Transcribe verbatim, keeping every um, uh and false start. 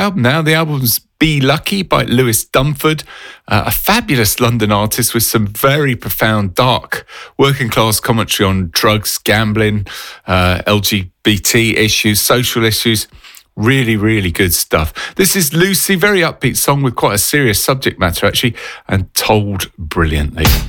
album now. The album's Be Lucky by Lewis Dunford, uh, a fabulous London artist with some very profound, dark, working class commentary on drugs, gambling, uh, L G B T issues, social issues. Really, really good stuff. This is Lucy, very upbeat song with quite a serious subject matter, actually, and told brilliantly.